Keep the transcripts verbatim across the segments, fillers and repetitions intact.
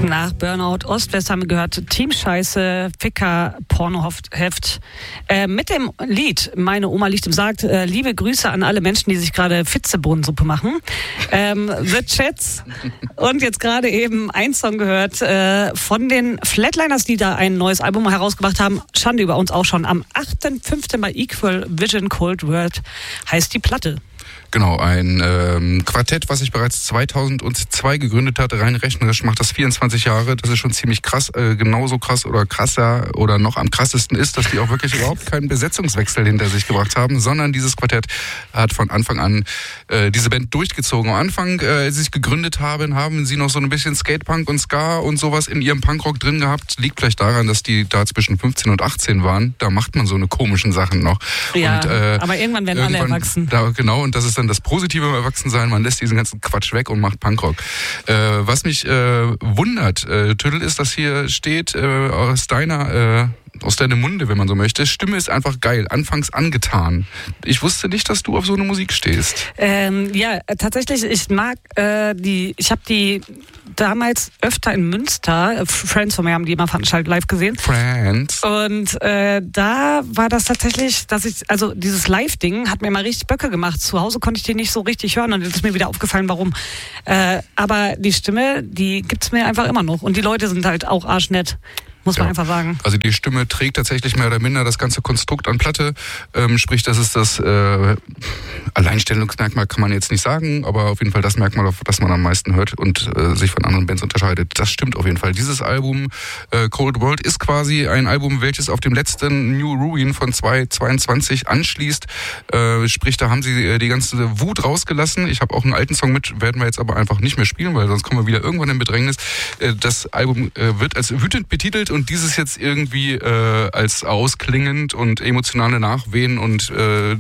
Nach Burnout Ost-West haben wir gehört Teamscheiße, Ficker, Pornoheft. Äh, mit dem Lied Meine Oma liegt im Sarg, äh, liebe Grüße an alle Menschen, die sich gerade Fitzebohnensuppe machen. Ähm, The Chats. Und jetzt gerade eben ein Song gehört äh, von den Flatliners, die da ein neues Album herausgebracht haben. Schande über uns auch schon. Am achten fünften bei Equal Vision Cold World heißt die Platte. Genau, ein ähm, Quartett, was sich bereits zweitausendzwei gegründet hat. Rein rechnerisch macht das vierundzwanzig Jahre. Das ist schon ziemlich krass, äh, genauso krass oder krasser oder noch am krassesten ist, dass die auch wirklich überhaupt keinen Besetzungswechsel hinter sich gebracht haben, sondern dieses Quartett hat von Anfang an äh, diese Band durchgezogen. Am Anfang, äh, als sie sich gegründet haben, haben sie noch so ein bisschen Skatepunk und Ska und sowas in ihrem Punkrock drin gehabt. Liegt vielleicht daran, dass die da zwischen fünfzehn und achtzehn waren. Da macht man so eine komischen Sachen noch. Ja, und, äh, aber irgendwann werden irgendwann, alle erwachsen. Da, genau, und das ist dann das Positive im Erwachsensein, man lässt diesen ganzen Quatsch weg und macht Punkrock. Äh, was mich äh, wundert, äh, Tüdel, ist, dass hier steht, äh, aus deiner, äh, aus deinem Munde, wenn man so möchte, Stimme ist einfach geil, anfangs angetan. Ich wusste nicht, dass du auf so eine Musik stehst. Ähm, ja, tatsächlich, ich mag äh, die, ich habe die damals öfter in Münster, Friends von mir haben die immer veranstaltet live gesehen. Friends. Und äh, da war das tatsächlich, dass ich, also dieses Live-Ding hat mir mal richtig Böcke gemacht. Zu Hause konnte ich die nicht so richtig hören und jetzt ist mir wieder aufgefallen, warum. Äh, aber die Stimme, die gibt's mir einfach immer noch. Und die Leute sind halt auch arschnett. Muss man ja einfach sagen. Also die Stimme trägt tatsächlich mehr oder minder das ganze Konstrukt an Platte. Ähm, sprich, das ist das äh, Alleinstellungsmerkmal, kann man jetzt nicht sagen, aber auf jeden Fall das Merkmal, auf das man am meisten hört und äh, sich von anderen Bands unterscheidet. Das stimmt auf jeden Fall. Dieses Album äh, Cold World ist quasi ein Album, welches auf dem letzten New Ruin von zweitausendzweiundzwanzig anschließt. Äh, sprich, da haben sie äh, die ganze Wut rausgelassen. Ich habe auch einen alten Song mit, werden wir jetzt aber einfach nicht mehr spielen, weil sonst kommen wir wieder irgendwann in Bedrängnis. Äh, das Album äh, wird als wütend betitelt und dieses jetzt irgendwie äh, als ausklingend und emotionale Nachwehen und äh,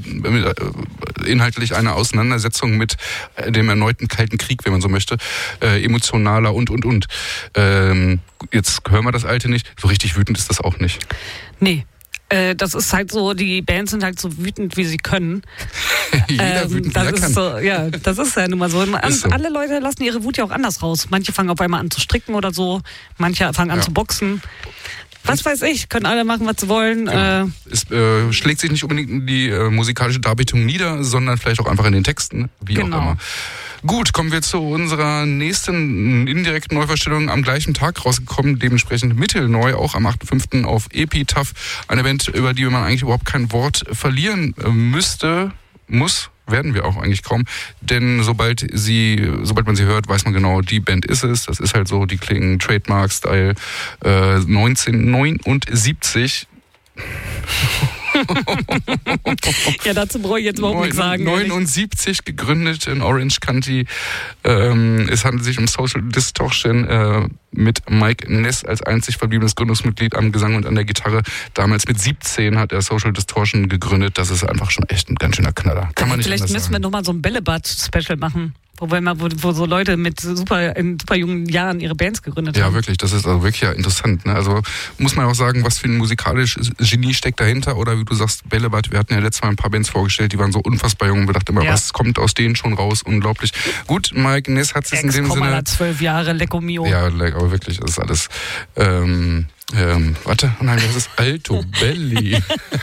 inhaltlich eine Auseinandersetzung mit dem erneuten Kalten Krieg, wenn man so möchte, äh, emotionaler und, und, und. Ähm, jetzt hören wir das Alte nicht. So richtig wütend ist das auch nicht. Nee. Das ist halt so, die Bands sind halt so wütend, wie sie können. Jeder ähm, wütend, das wie er ist kann. So, ja, das ist ja nun mal so. An, so. Alle Leute lassen ihre Wut ja auch anders raus. Manche fangen auf einmal an zu stricken oder so. Manche fangen an ja. zu boxen. Was weiß ich, können alle machen, was sie wollen. Ja. Äh, es äh, schlägt sich nicht unbedingt in die äh, musikalische Darbietung nieder, sondern vielleicht auch einfach in den Texten, wie genau. auch immer. Gut, kommen wir zu unserer nächsten indirekten Neuverstellung, am gleichen Tag rausgekommen, dementsprechend mittelneu, auch am achten fünften auf Epitaph. Eine Band, über die man eigentlich überhaupt kein Wort verlieren müsste, muss, werden wir auch eigentlich kaum. Denn sobald sie, sobald man sie hört, weiß man genau, die Band ist es. Das ist halt so, die klingen Trademark-Style äh, neunzehnhundertneunundsiebzig. ja, dazu brauche ich jetzt überhaupt nichts sagen. neunundsiebzig gegründet in Orange County. Ähm, es handelt sich um Social Distortion äh, mit Mike Ness als einzig verbliebenes Gründungsmitglied am Gesang und an der Gitarre. Damals mit siebzehn hat er Social Distortion gegründet. Das ist einfach schon echt ein ganz schöner Knaller. Kann man nicht Vielleicht müssen sagen. wir nochmal so ein Bällebad-Special machen. Wo, mal, wo, wo so Leute mit super, in super jungen Jahren ihre Bands gegründet ja, haben. Ja, wirklich. Das ist also wirklich ja interessant. Ne? Also muss man auch sagen, was für ein musikalisches Genie steckt dahinter. Oder wie du sagst, Bällebad. Wir hatten ja letztes Mal ein paar Bands vorgestellt, die waren so unfassbar jung. Wir dachten immer, ja. was kommt aus denen schon raus? Unglaublich. Gut, Mike Ness hat es in dem Sinne... zwölf Jahre, Lecco Mio. Ja, aber wirklich, das ist alles... Ähm, ähm, warte, nein, das ist Alto Belli.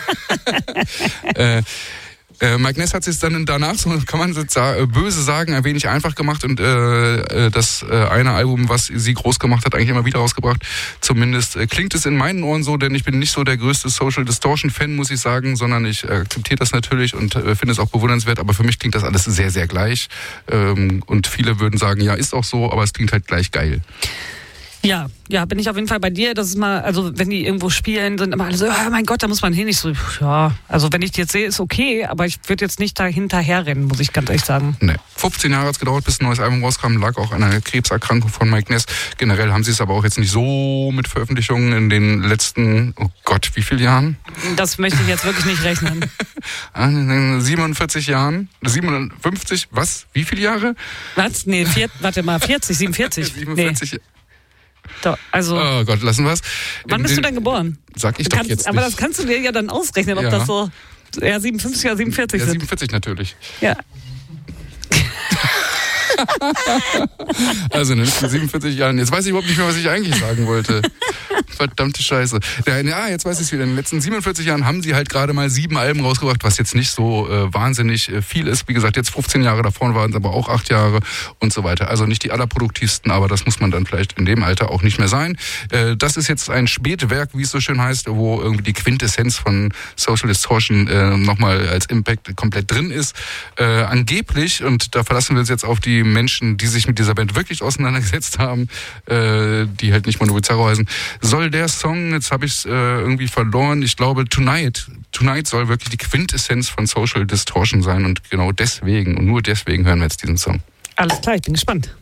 äh, Äh, Mike Ness hat sich dann danach, so kann man jetzt sagen, böse sagen, ein wenig einfach gemacht und äh, das äh, eine Album, was sie groß gemacht hat, eigentlich immer wieder rausgebracht. Zumindest äh, klingt es in meinen Ohren so, denn ich bin nicht so der größte Social Distortion Fan, muss ich sagen, sondern ich äh, akzeptiere das natürlich und äh, finde es auch bewundernswert, aber für mich klingt das alles sehr, sehr gleich. Ähm, und viele würden sagen, ja, ist auch so, aber es klingt halt gleich geil. Ja, ja, bin ich auf jeden Fall bei dir. Das ist mal, also wenn die irgendwo spielen, sind immer alle so, oh mein Gott, da muss man hin. Ich so, ja, also wenn ich die jetzt sehe, ist okay, aber ich würde jetzt nicht da hinterherrennen, muss ich ganz ehrlich sagen. Nee. fünfzehn Jahre hat es gedauert, bis ein neues Album rauskam, lag auch an einer Krebserkrankung von Mike Ness. Generell haben sie es aber auch jetzt nicht so mit Veröffentlichungen in den letzten, oh Gott, wie viele Jahren? Das möchte ich jetzt wirklich nicht rechnen. siebenundvierzig Jahren? siebenundfünfzig? Was? Wie viele Jahre? Was? Nee, vier, warte mal, vierzig, siebenundvierzig. siebenundvierzig. Nee. Doch, also, oh Gott, lassen wir es. Wann bist du denn geboren? Sag ich du kannst, doch jetzt aber nicht. das kannst du dir ja dann ausrechnen, ob ja. das so ja, siebenundfünfzig oder siebenundvierzig ja, sind. siebenundvierzig natürlich. Ja. Also in den letzten siebenundvierzig Jahren, jetzt weiß ich überhaupt nicht mehr, was ich eigentlich sagen wollte. Verdammte Scheiße. Ja, jetzt weiß ich es wieder. In den letzten siebenundvierzig Jahren haben sie halt gerade mal sieben Alben rausgebracht, was jetzt nicht so äh, wahnsinnig äh, viel ist. Wie gesagt, jetzt fünfzehn Jahre, davor waren es aber auch acht Jahre und so weiter. Also nicht die allerproduktivsten, aber das muss man dann vielleicht in dem Alter auch nicht mehr sein. Äh, das ist jetzt ein Spätwerk, wie es so schön heißt, wo irgendwie die Quintessenz von Social Distortion äh, nochmal als Impact komplett drin ist. Äh, angeblich, und da verlassen wir uns jetzt auf die Menschen, die sich mit dieser Band wirklich auseinandergesetzt haben, äh, die halt nicht Mondo Bizarro heißen, soll der Song, jetzt habe ich es äh, irgendwie verloren, ich glaube Tonight, Tonight soll wirklich die Quintessenz von Social Distortion sein und genau deswegen und nur deswegen hören wir jetzt diesen Song. Alles klar, ich bin gespannt.